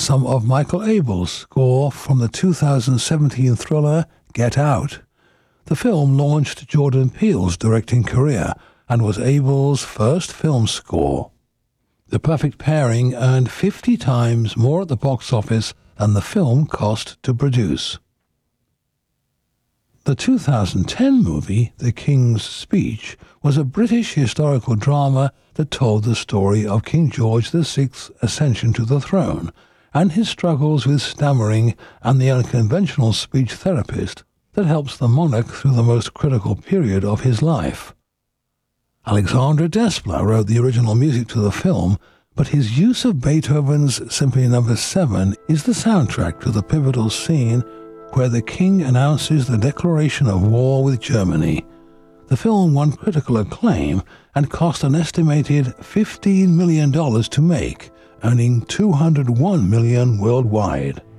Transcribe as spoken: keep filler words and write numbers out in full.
some of Michael Abels' score from the two thousand seventeen thriller Get Out. The film launched Jordan Peele's directing career and was Abels' first film score. The perfect pairing earned fifty times more at the box office than the film cost to produce. The two thousand ten movie, The King's Speech, was a British historical drama that told the story of King George the Sixth's ascension to the throne and his struggles with stammering and the unconventional speech therapist that helps the monarch through the most critical period of his life. Alexandre Desplat wrote the original music to the film, but his use of Beethoven's Symphony Number seven is the soundtrack to the pivotal scene where the king announces the declaration of war with Germany. The film won critical acclaim and cost an estimated fifteen million dollars to make, earning two hundred one million dollars worldwide.